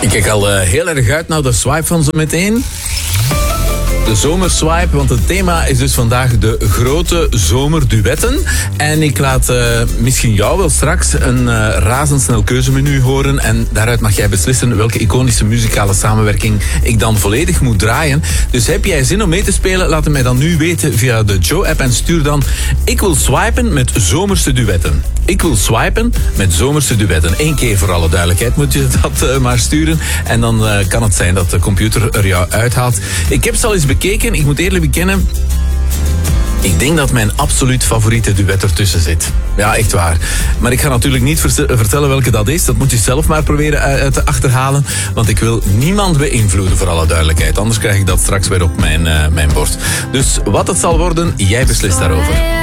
Ik kijk al heel erg uit naar de swipe van zo meteen. De zomerswipe, want het thema is dus vandaag de grote zomerduetten. En ik laat misschien jou wel straks een razendsnel keuzemenu horen. En daaruit mag jij beslissen welke iconische muzikale samenwerking ik dan volledig moet draaien. Dus heb jij zin om mee te spelen? Laat het mij dan nu weten via de Joe-app en stuur dan: ik wil swipen met zomerse duetten. Ik wil swipen met zomerse duetten. 1 keer voor alle duidelijkheid moet je dat maar sturen. En dan kan het zijn dat de computer er jou uithaalt. Ik heb ze al eens bekeken. Ik moet eerlijk bekennen, ik denk dat mijn absoluut favoriete duet ertussen zit. Ja, echt waar. Maar ik ga natuurlijk niet vertellen welke dat is. Dat moet je zelf maar proberen te achterhalen. Want ik wil niemand beïnvloeden, voor alle duidelijkheid. Anders krijg ik dat straks weer op mijn bord. Dus wat het zal worden, jij beslist daarover.